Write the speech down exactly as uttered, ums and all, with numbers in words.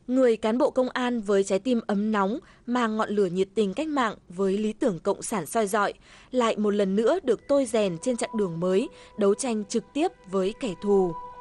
Người cán bộ công an với trái tim ấm nóng, mang ngọn lửa nhiệt tình cách mạng với lý tưởng cộng sản soi rọi, lại một lần nữa được tôi rèn trên chặng đường mới, đấu tranh trực tiếp với kẻ thù.